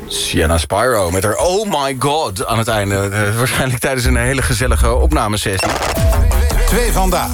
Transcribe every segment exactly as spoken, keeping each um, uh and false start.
Sienna Spyro met haar Oh My God aan het einde. Uh, waarschijnlijk tijdens een hele gezellige opnamesessie. Twee vandaag.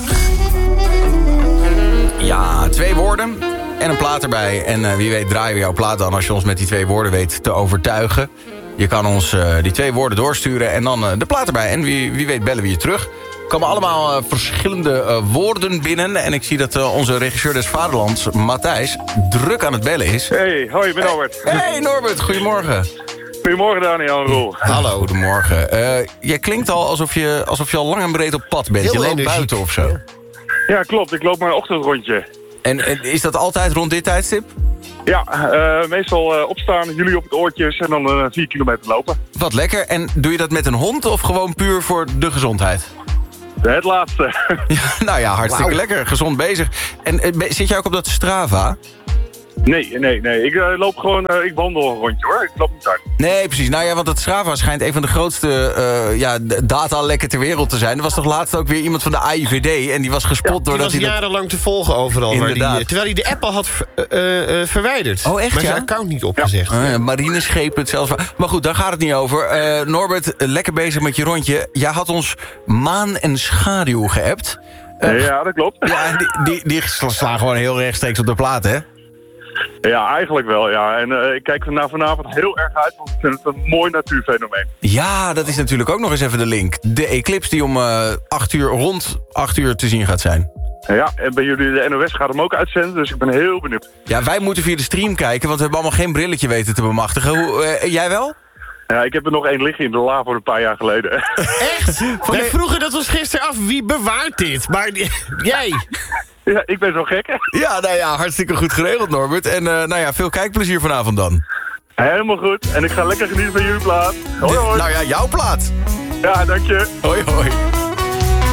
Ja, twee woorden en een plaat erbij. En uh, wie weet draaien we jouw plaat dan als je ons met die twee woorden weet te overtuigen. Je kan ons uh, die twee woorden doorsturen en dan uh, de plaat erbij. En wie, wie weet bellen we je terug. Er komen allemaal uh, verschillende uh, woorden binnen. En ik zie dat uh, onze regisseur des Vaderlands, Matthijs, druk aan het bellen is. Hey, hoi, ik ben Norbert. Hey Norbert, goedemorgen. Goedemorgen Daniel en Roel. Hallo. Goedemorgen. Uh, jij klinkt al alsof je, alsof je al lang en breed op pad bent. Heel je loopt energiek. buiten of zo. Ja, klopt. Ik loop maar een ochtendrondje. En, en is dat altijd rond dit tijdstip? Ja, uh, meestal uh, opstaan, jullie op het oortjes en dan uh, vier kilometer lopen. Wat lekker. En doe je dat met een hond of gewoon puur voor de gezondheid? Het laatste. Ja, nou ja, hartstikke Wauw. lekker. Gezond bezig. En uh, zit jij ook op dat Strava? Nee, nee, nee. Ik uh, loop gewoon, uh, ik wandel een rondje hoor. Ik loop niet hard. Nee, precies. Nou ja, want dat Strava schijnt een van de grootste uh, ja, datalekken ter wereld te zijn. Er was toch laatst ook weer iemand van de A I V D en die was gespot Die doordat was hij dat... jarenlang te volgen overal. Waar Inderdaad. die, terwijl hij de app al had uh, uh, verwijderd. Oh, echt, maar zijn ja? account niet opgezegd. Uh, marineschepen, het zelfs. Maar goed, daar gaat het niet over. Uh, Norbert, uh, lekker bezig met je rondje. Jij had ons maan en schaduw geappt. Uh, Ja, dat klopt. ja, die, die, die slaan gewoon heel rechtstreeks op de plaat, hè? Ja, eigenlijk wel, ja. En uh, ik kijk er na vanavond heel erg uit, want ik vind het een mooi natuurfenomeen. Ja, dat is natuurlijk ook nog eens even de link. De eclipse die om uh, acht uur, rond acht uur te zien gaat zijn. Ja, en bij jullie de N O S gaat hem ook uitzenden, dus ik ben heel benieuwd. Ja, wij moeten via de stream kijken, want we hebben allemaal geen brilletje weten te bemachtigen. Hoe, uh, jij wel? Ja, ik heb er nog één liggen in de la voor een paar jaar geleden. Echt? Wij vroegen dat ons gisteren af, wie bewaart dit? Maar die- jij... Ja, ik ben zo gek. Ja, nou ja, hartstikke goed geregeld, Norbert. En uh, nou ja, veel kijkplezier vanavond dan. Helemaal goed. En ik ga lekker genieten van jullie plaat. Hoi, hoi. Nou ja, jouw plaat. Ja, dank je. Hoi, hoi.